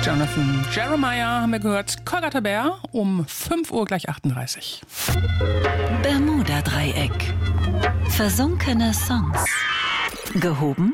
Jonathan Jeremiah haben wir gehört. Kolgata Bär um 5 Uhr gleich 38. Bermuda-Dreieck. Versunkene Songs. Gehoben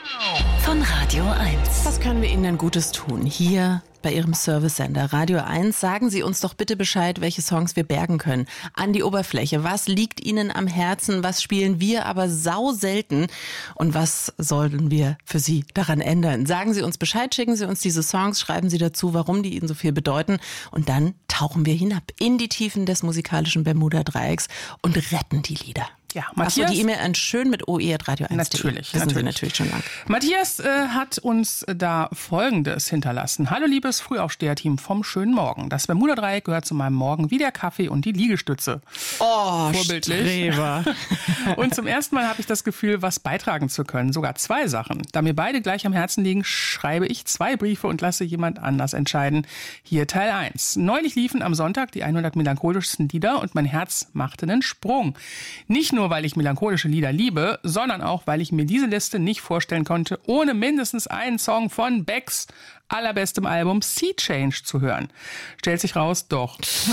von Radio 1. Was können wir Ihnen denn Gutes tun? Hier bei Ihrem Service-Sender Radio 1. Sagen Sie uns doch bitte Bescheid, welche Songs wir bergen können. An die Oberfläche. Was liegt Ihnen am Herzen? Was spielen wir aber sau selten? Und was sollen wir für Sie daran ändern? Sagen Sie uns Bescheid, schicken Sie uns diese Songs, schreiben Sie dazu, warum die Ihnen so viel bedeuten. Und dann tauchen wir hinab in die Tiefen des musikalischen Bermuda-Dreiecks und retten die Lieder. Ja, Matthias. Achso, die E-Mail schön mit oe@radio1.de. Natürlich. Wissen Sie natürlich schon lang. Matthias hat uns da Folgendes hinterlassen. Hallo liebes Frühaufsteherteam vom schönen Morgen. Das Bermuda-Dreieck gehört zu meinem Morgen wie der Kaffee und die Liegestütze. Oh, vorbildlich. Streber. Und zum ersten Mal habe ich das Gefühl, was beitragen zu können. Sogar 2 Sachen. Da mir beide gleich am Herzen liegen, schreibe ich 2 Briefe und lasse jemand anders entscheiden. Hier Teil 1. Neulich liefen am Sonntag die 100 melancholischsten Lieder und mein Herz machte einen Sprung. Nicht nur, weil ich melancholische Lieder liebe, sondern auch, weil ich mir diese Liste nicht vorstellen konnte, ohne mindestens einen Song von Becks allerbestem Album Sea Change zu hören. Stellt sich raus, doch.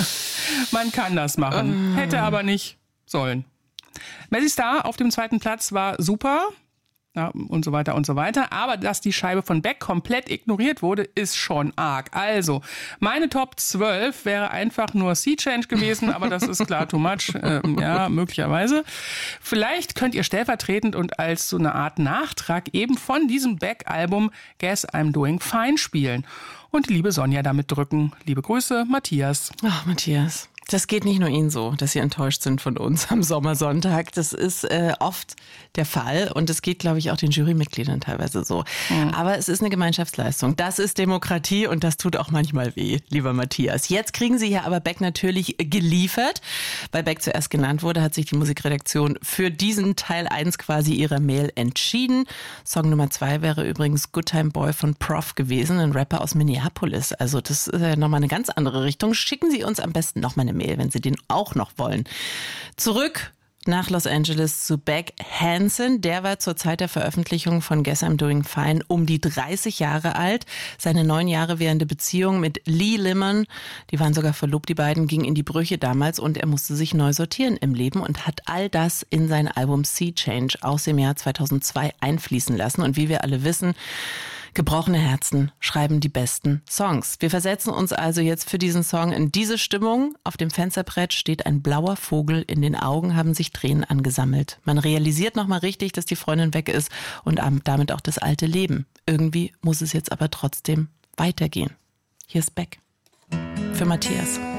Man kann das machen. Hätte aber nicht sollen. Messi Star auf dem 2. Platz war super. Ja, und so weiter und so weiter. Aber dass die Scheibe von Beck komplett ignoriert wurde, ist schon arg. Also, meine Top 12 wäre einfach nur Sea Change gewesen, aber das ist klar too much. Ja, möglicherweise. Vielleicht könnt ihr stellvertretend und als so eine Art Nachtrag eben von diesem Beck-Album Guess I'm Doing Fine spielen. Und die liebe Sonja damit drücken. Liebe Grüße, Matthias. Ach, Matthias. Das geht nicht nur Ihnen so, dass Sie enttäuscht sind von uns am Sommersonntag. Das ist oft der Fall und es geht, glaube ich, auch den Jurymitgliedern teilweise so. Mhm. Aber es ist eine Gemeinschaftsleistung. Das ist Demokratie und das tut auch manchmal weh, lieber Matthias. Jetzt kriegen Sie hier aber Beck natürlich geliefert. Weil Beck zuerst genannt wurde, hat sich die Musikredaktion für diesen Teil 1 quasi ihrer Mail entschieden. Song Nummer 2 wäre übrigens Good Time Boy von Prof gewesen, ein Rapper aus Minneapolis. Also das ist ja nochmal eine ganz andere Richtung. Schicken Sie uns am besten nochmal eine Mail, wenn Sie den auch noch wollen. Zurück nach Los Angeles zu Beck Hansen. Der war zur Zeit der Veröffentlichung von Guess I'm Doing Fine um die 30 Jahre alt. Seine 9 Jahre währende Beziehung mit Lee Limon, die waren sogar verlobt, die beiden, ging in die Brüche damals und er musste sich neu sortieren im Leben und hat all das in sein Album Sea Change aus dem Jahr 2002 einfließen lassen. Und wie wir alle wissen, gebrochene Herzen schreiben die besten Songs. Wir versetzen uns also jetzt für diesen Song in diese Stimmung. Auf dem Fensterbrett steht ein blauer Vogel, in den Augen haben sich Tränen angesammelt. Man realisiert nochmal richtig, dass die Freundin weg ist und damit auch das alte Leben. Irgendwie muss es jetzt aber trotzdem weitergehen. Hier ist Beck für Matthias.